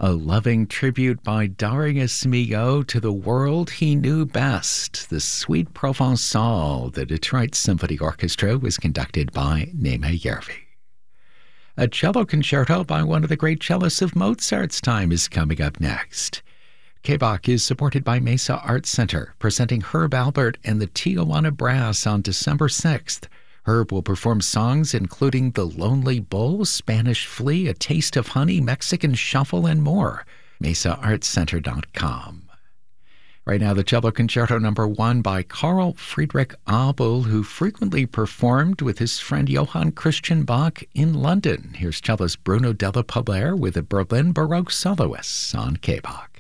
A loving tribute by Darius Milhaud to the world he knew best, the Suite Provençale. The Detroit Symphony Orchestra was conducted by Neema Järvi. A cello concerto by one of the great cellists of Mozart's time is coming up next. KBAQ is supported by Mesa Arts Center, presenting Herb Alpert and the Tijuana Brass on December 6th. Herb will perform songs including The Lonely Bull, Spanish Flea, A Taste of Honey, Mexican Shuffle, and more. MesaArtsCenter.com. Right now, the Cello Concerto No. 1 by Carl Friedrich Abel, who frequently performed with his friend Johann Christian Bach in London. Here's cellist Bruno Della Pobler with the Berlin Baroque Soloists on KBAQ.